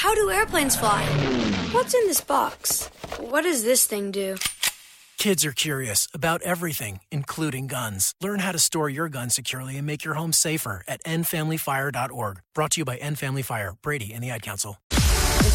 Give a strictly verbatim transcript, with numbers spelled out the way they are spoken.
How do airplanes fly? What's in this box? What does this thing do? Kids are curious about everything, including guns. Learn how to store your gun securely and make your home safer at end family fire dot org. Brought to you by End Family Fire, Brady, and the Ad Council.